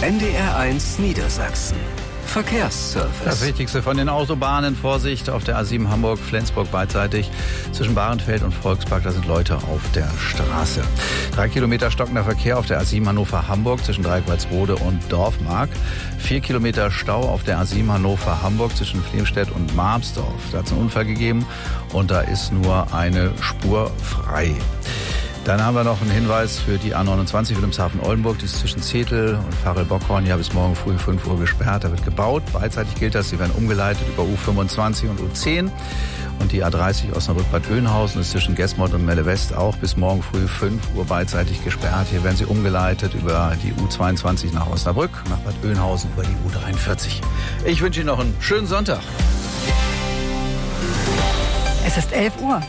NDR1 Niedersachsen. Verkehrsservice. Das Wichtigste von den Autobahnen. Vorsicht auf der A7 Hamburg-Flensburg beidseitig. Zwischen Bahrenfeld und Volkspark, da sind Leute auf der Straße. 3 Kilometer stockender Verkehr auf der A7 Hannover-Hamburg zwischen Dreieck-Walsrode und Dorfmark. 4 Kilometer Stau auf der A7 Hannover-Hamburg zwischen Flemstedt und Marmsdorf. Da hat es einen Unfall gegeben und da ist nur eine Spur frei. Dann haben wir noch einen Hinweis für die A29 Wilhelmshaven-Oldenburg. Die ist zwischen Zetel und Farel-Bockhorn. Ja, bis morgen früh 5 Uhr gesperrt. Da wird gebaut. Beidseitig gilt das. Sie werden umgeleitet über U25 und U10. Und die A30 Osnabrück-Bad Oeynhausen ist zwischen Gesmond und Melle-West auch bis morgen früh 5 Uhr beidseitig gesperrt. Hier werden sie umgeleitet über die U22 nach Osnabrück, nach Bad Oeynhausen über die U43. Ich wünsche Ihnen noch einen schönen Sonntag. Es ist 11 Uhr.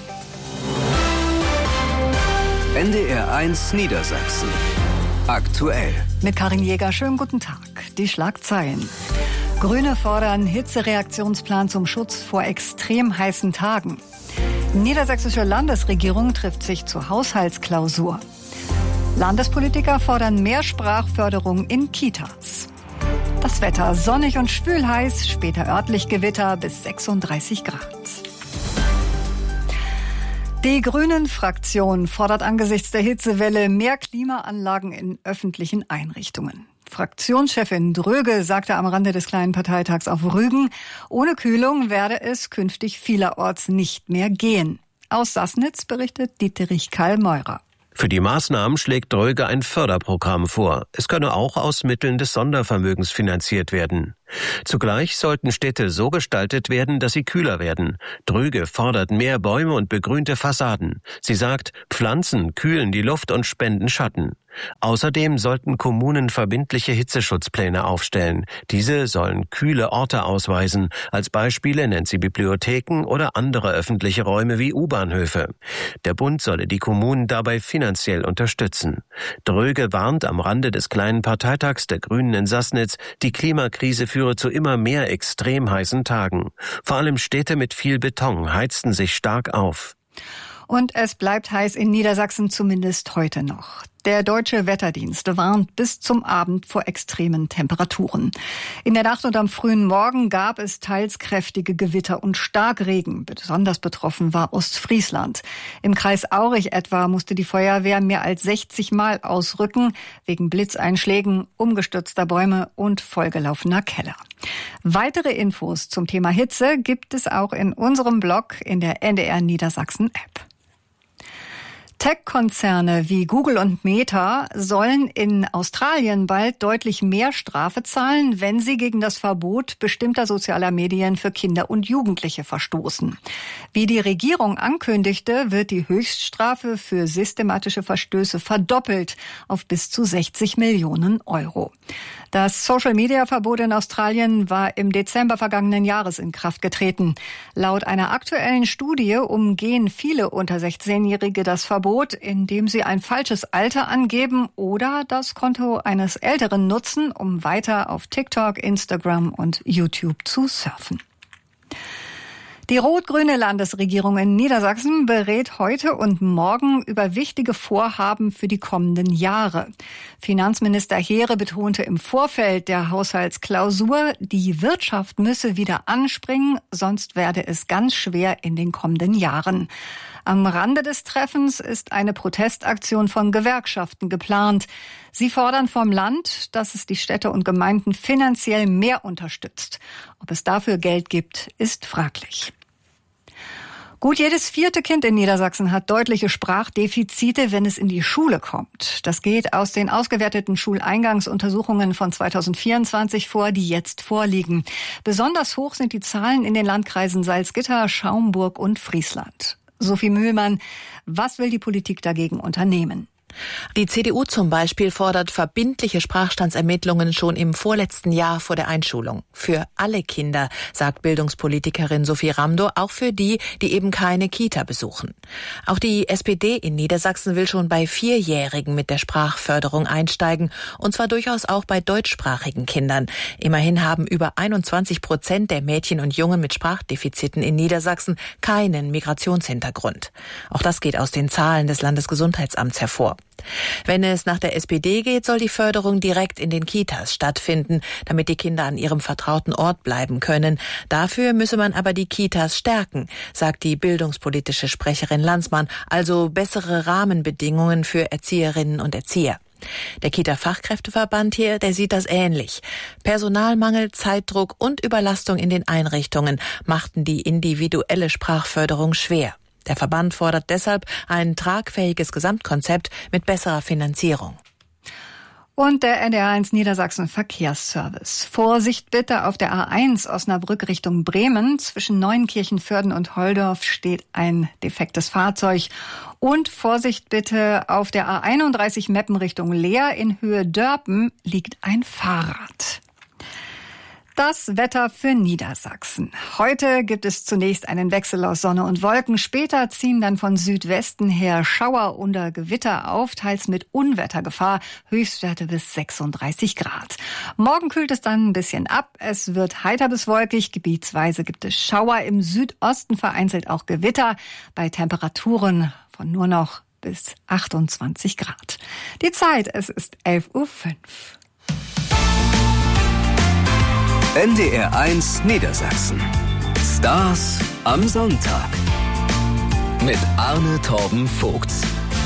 NDR1 Niedersachsen. Aktuell. Mit Karin Jäger, schönen guten Tag. Die Schlagzeilen. Grüne fordern Hitzereaktionsplan zum Schutz vor extrem heißen Tagen. Niedersächsische Landesregierung trifft sich zur Haushaltsklausur. Landespolitiker fordern mehr Sprachförderung in Kitas. Das Wetter sonnig und schwülheiß, später örtlich Gewitter bis 36 Grad. Die Grünen-Fraktion fordert angesichts der Hitzewelle mehr Klimaanlagen in öffentlichen Einrichtungen. Fraktionschefin Dröge sagte am Rande des kleinen Parteitags auf Rügen, ohne Kühlung werde es künftig vielerorts nicht mehr gehen. Aus Sassnitz berichtet Dieterich Karl-Meurer. Für die Maßnahmen schlägt Dröge ein Förderprogramm vor. Es könne auch aus Mitteln des Sondervermögens finanziert werden. Zugleich sollten Städte so gestaltet werden, dass sie kühler werden. Dröge fordert mehr Bäume und begrünte Fassaden. Sie sagt, Pflanzen kühlen die Luft und spenden Schatten. Außerdem sollten Kommunen verbindliche Hitzeschutzpläne aufstellen. Diese sollen kühle Orte ausweisen. Als Beispiele nennt sie Bibliotheken oder andere öffentliche Räume wie U-Bahnhöfe. Der Bund solle die Kommunen dabei finanziell unterstützen. Dröge warnt am Rande des kleinen Parteitags der Grünen in Sassnitz, die Klimakrise führe zu immer mehr extrem heißen Tagen. Vor allem Städte mit viel Beton heizten sich stark auf. Und es bleibt heiß in Niedersachsen, zumindest heute noch. Der Deutsche Wetterdienst warnt bis zum Abend vor extremen Temperaturen. In der Nacht und am frühen Morgen gab es teils kräftige Gewitter und Starkregen. Besonders betroffen war Ostfriesland. Im Kreis Aurich etwa musste die Feuerwehr mehr als 60 Mal ausrücken, wegen Blitzeinschlägen, umgestürzter Bäume und vollgelaufener Keller. Weitere Infos zum Thema Hitze gibt es auch in unserem Blog in der NDR Niedersachsen App. Tech-Konzerne wie Google und Meta sollen in Australien bald deutlich mehr Strafe zahlen, wenn sie gegen das Verbot bestimmter sozialer Medien für Kinder und Jugendliche verstoßen. Wie die Regierung ankündigte, wird die Höchststrafe für systematische Verstöße verdoppelt auf bis zu 60 Millionen Euro. Das Social-Media-Verbot in Australien war im Dezember vergangenen Jahres in Kraft getreten. Laut einer aktuellen Studie umgehen viele unter 16-Jährige das Verbot, indem sie ein falsches Alter angeben oder das Konto eines Älteren nutzen, um weiter auf TikTok, Instagram und YouTube zu surfen. Die rot-grüne Landesregierung in Niedersachsen berät heute und morgen über wichtige Vorhaben für die kommenden Jahre. Finanzminister Heere betonte im Vorfeld der Haushaltsklausur, die Wirtschaft müsse wieder anspringen, sonst werde es ganz schwer in den kommenden Jahren. Am Rande des Treffens ist eine Protestaktion von Gewerkschaften geplant. Sie fordern vom Land, dass es die Städte und Gemeinden finanziell mehr unterstützt. Ob es dafür Geld gibt, ist fraglich. Gut jedes 4. Kind in Niedersachsen hat deutliche Sprachdefizite, wenn es in die Schule kommt. Das geht aus den ausgewerteten Schuleingangsuntersuchungen von 2024 vor, die jetzt vorliegen. Besonders hoch sind die Zahlen in den Landkreisen Salzgitter, Schaumburg und Friesland. Sophie Mühlmann, was will die Politik dagegen unternehmen? Die CDU zum Beispiel fordert verbindliche Sprachstandsermittlungen schon im vorletzten Jahr vor der Einschulung. Für alle Kinder, sagt Bildungspolitikerin Sophie Ramdow, auch für die, die eben keine Kita besuchen. Auch die SPD in Niedersachsen will schon bei 4-Jährigen mit der Sprachförderung einsteigen, und zwar durchaus auch bei deutschsprachigen Kindern. Immerhin haben über 21% der Mädchen und Jungen mit Sprachdefiziten in Niedersachsen keinen Migrationshintergrund. Auch das geht aus den Zahlen des Landesgesundheitsamts hervor. Wenn es nach der SPD geht, soll die Förderung direkt in den Kitas stattfinden, damit die Kinder an ihrem vertrauten Ort bleiben können. Dafür müsse man aber die Kitas stärken, sagt die bildungspolitische Sprecherin Landsmann, also bessere Rahmenbedingungen für Erzieherinnen und Erzieher. Der Kita-Fachkräfteverband hier, der sieht das ähnlich. Personalmangel, Zeitdruck und Überlastung in den Einrichtungen machten die individuelle Sprachförderung schwer. Der Verband fordert deshalb ein tragfähiges Gesamtkonzept mit besserer Finanzierung. Und der NDR1 Niedersachsen Verkehrsservice. Vorsicht bitte auf der A1 Osnabrück Richtung Bremen. Zwischen Neuenkirchen-Vörden und Holdorf steht ein defektes Fahrzeug. Und Vorsicht bitte auf der A31 Meppen Richtung Leer. In Höhe Dörpen liegt ein Fahrrad. Das Wetter für Niedersachsen. Heute gibt es zunächst einen Wechsel aus Sonne und Wolken. Später ziehen dann von Südwesten her Schauer oder Gewitter auf, teils mit Unwettergefahr. Höchstwerte bis 36 Grad. Morgen kühlt es dann ein bisschen ab. Es wird heiter bis wolkig. Gebietsweise gibt es Schauer. Im Südosten vereinzelt auch Gewitter. Bei Temperaturen von nur noch bis 28 Grad. Die Zeit, es ist 11:05 Uhr. NDR1 Niedersachsen. Stars am Sonntag. Mit Arne Torben Vogts.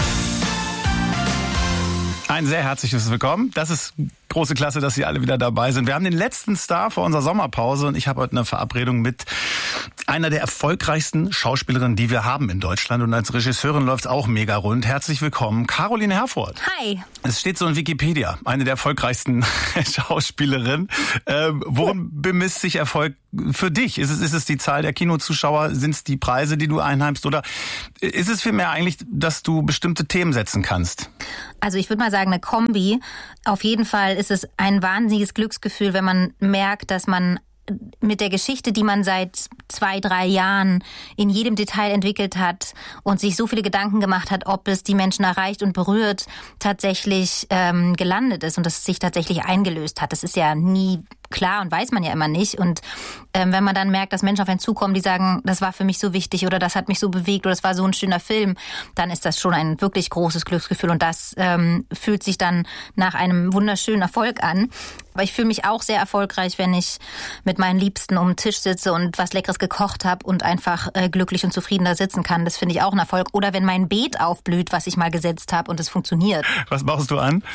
Ein sehr herzliches Willkommen. Das ist große Klasse, dass Sie alle wieder dabei sind. Wir haben den letzten Star vor unserer Sommerpause und ich habe heute eine Verabredung mit einer der erfolgreichsten Schauspielerinnen, die wir haben in Deutschland. Und als Regisseurin läuft es auch mega rund. Herzlich willkommen, Caroline Herfurth. Hi. Es steht so in Wikipedia, eine der erfolgreichsten Schauspielerinnen. Worin bemisst sich Erfolg für dich? Ist es die Zahl der Kinozuschauer? Sind es die Preise, die du einheimst? Oder ist es vielmehr eigentlich, dass du bestimmte Themen setzen kannst? Also ich würde mal sagen, eine Kombi. Auf jeden Fall ist es ein wahnsinniges Glücksgefühl, wenn man merkt, dass man mit der Geschichte, die man seit 2-3 Jahren in jedem Detail entwickelt hat und sich so viele Gedanken gemacht hat, ob es die Menschen erreicht und berührt, tatsächlich gelandet ist und dass es sich tatsächlich eingelöst hat. Das ist ja nie klar und weiß man ja immer nicht. Und wenn man dann merkt, dass Menschen auf einen zukommen, die sagen, das war für mich so wichtig oder das hat mich so bewegt oder das war so ein schöner Film, dann ist das schon ein wirklich großes Glücksgefühl und das fühlt sich dann nach einem wunderschönen Erfolg an. Aber ich fühle mich auch sehr erfolgreich, wenn ich mit meinen Liebsten um den Tisch sitze und was Leckeres gekocht habe und einfach glücklich und zufrieden da sitzen kann. Das finde ich auch ein Erfolg. Oder wenn mein Beet aufblüht, was ich mal gesetzt habe und es funktioniert. Was baust du an?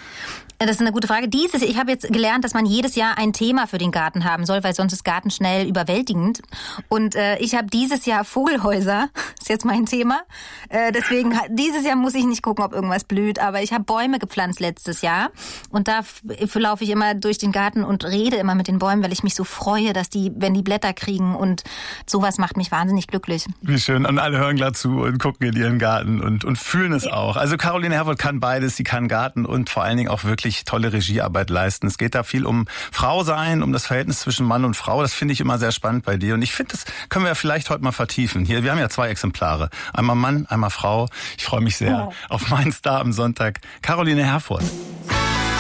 Das ist eine gute Frage. Ich habe jetzt gelernt, dass man jedes Jahr ein Thema für den Garten haben soll, weil sonst ist Garten schnell überwältigend. Und ich habe dieses Jahr Vogelhäuser, ist jetzt mein Thema. Deswegen, dieses Jahr muss ich nicht gucken, ob irgendwas blüht. Aber ich habe Bäume gepflanzt letztes Jahr. Und da laufe ich immer durch den Garten und rede immer mit den Bäumen, weil ich mich so freue, dass wenn die Blätter kriegen. Und sowas macht mich wahnsinnig glücklich. Wie schön. Und alle hören gerade zu und gucken in ihren Garten und fühlen es auch. Also Caroline Herfurth kann beides. Sie kann Garten und vor allen Dingen auch wirklich tolle Regiearbeit leisten. Es geht da viel um Frau sein, um das Verhältnis zwischen Mann und Frau. Das finde ich immer sehr spannend bei dir. Und ich finde, das können wir vielleicht heute mal vertiefen. Hier, wir haben ja 2 Exemplare. Einmal Mann, einmal Frau. Ich freue mich sehr auf meinen Star am Sonntag. Caroline Herfurth.